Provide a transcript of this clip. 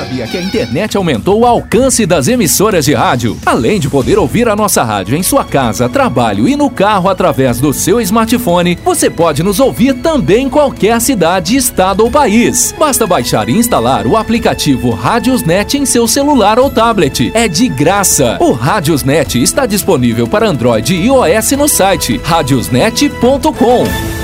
Sabia que a internet aumentou o alcance das emissoras de rádio? Além de poder ouvir a nossa rádio em sua casa, trabalho e no carro através do seu smartphone, você pode nos ouvir também em qualquer cidade, estado ou país. Basta baixar e instalar o aplicativo Radiosnet em seu celular ou tablet. É de graça. O Radiosnet está disponível para Android e iOS no site radiosnet.com.